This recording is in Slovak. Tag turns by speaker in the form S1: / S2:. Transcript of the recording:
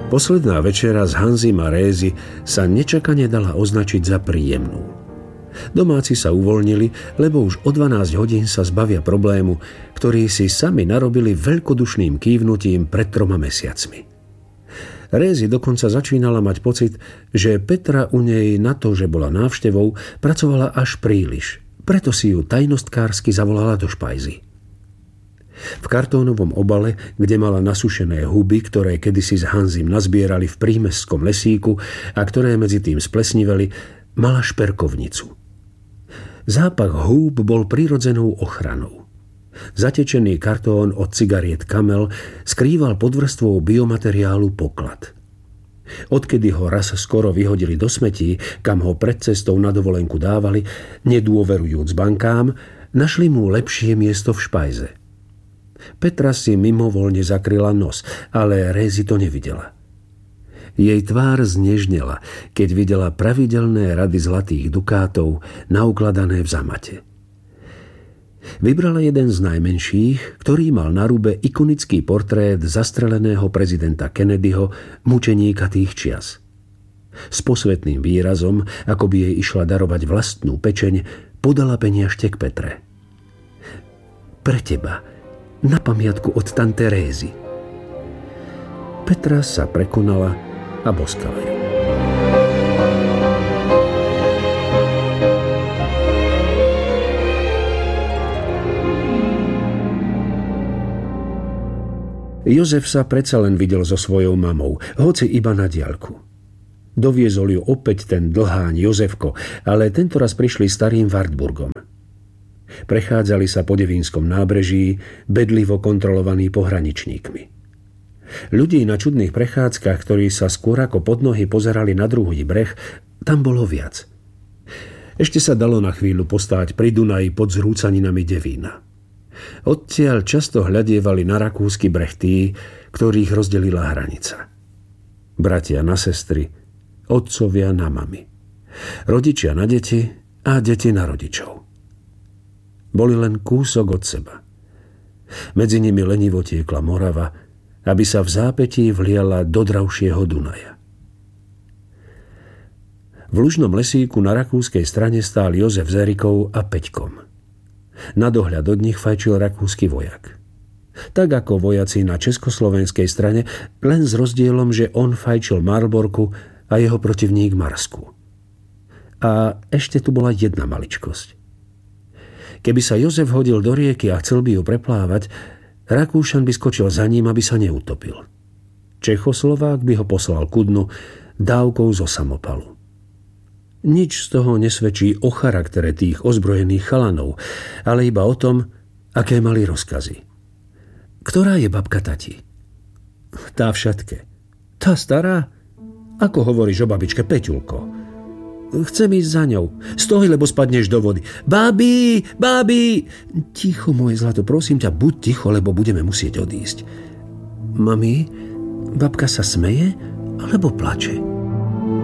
S1: Posledná večera s Hanzim a Rézy sa nečakane dala označiť za príjemnú. Domáci sa uvoľnili, lebo už o 12 hodín sa zbavia problému, ktorý si sami narobili veľkodušným kývnutím pred 3 mesiacmi. Rézy dokonca začínala mať pocit, že Petra u nej na to, že bola návštevou, pracovala až príliš, preto si ju tajnostkársky zavolala do špajzy. V kartónovom obale, kde mala nasušené huby, ktoré kedysi s Hanzim nazbierali v prímestskom lesíku a ktoré medzi tým splesniveli, mala šperkovnicu. Zápach húb bol prirodzenou ochranou. Zatečený kartón od cigariet Camel skrýval pod vrstvou biomateriálu poklad. Odkedy ho raz skoro vyhodili do smetí, kam ho pred cestou na dovolenku dávali, nedôverujúc bankám, našli mu lepšie miesto v špajze. Petra si mimovoľne zakryla nos, ale Rézy to nevidela. Jej tvár znežnela, keď videla pravidelné rady zlatých dukátov naukladané v zamate. Vybrala jeden z najmenších, ktorý mal na rube ikonický portrét zastreleného prezidenta Kennedyho, mučeníka tých čias. S posvetným výrazom, ako by jej išla darovať vlastnú pečeň, podala peniažtek Petre. Pre teba, na pamiatku od tante Rézy. Petra sa prekonala a boskala ju. Jozef sa predsa len videl so svojou mamou, hoci iba na diaľku. Doviezol ju opäť ten dlháň Jozefko, ale tentoraz prišli starým Wartburgom. Prechádzali sa po Devínskom nábreží, bedlivo kontrolovaní pohraničníkmi. Ľudí na čudných prechádzkach, ktorí sa skôr ako pod nohy pozerali na druhý breh, tam bolo viac. Ešte sa dalo na chvíľu postáť pri Dunaji pod zrúcaninami Devína. Odtiaľ často hľadievali na rakúsky breh tí, ktorých rozdelila hranica. Bratia na sestry, otcovia na mami. Rodičia na deti a deti na rodičov. Boli len kúsok od seba. Medzi nimi lenivo tiekla Morava, aby sa v zápätí vliala do dravšieho Dunaja. V lužnom lesíku na rakúskej strane stál Jozef s Erikou a Peťkom. Na dohľad od nich fajčil rakúsky vojak. Tak ako vojaci na československej strane, len s rozdielom, že on fajčil Marlborku a jeho protivník Marsku. A ešte tu bola jedna maličkosť. Keby sa Jozef hodil do rieky a chcel by ju preplávať, Rakúšan by skočil za ním, aby sa neutopil. Čechoslovák by ho poslal ku dnu dávkou zo samopalu. Nič z toho nesvedčí o charaktere tých ozbrojených chalanov, ale iba o tom, aké mali rozkazy. Ktorá je babka tati? Tá v šatke. Tá stará? Ako hovoríš o babičke, Peťulko? Chcem ísť za ňou. Stoj, lebo spadneš do vody. Babi, babi! Ticho, moje zlato, prosím ťa, buď ticho, lebo budeme musieť odísť. Mami, babka sa smeje alebo plače?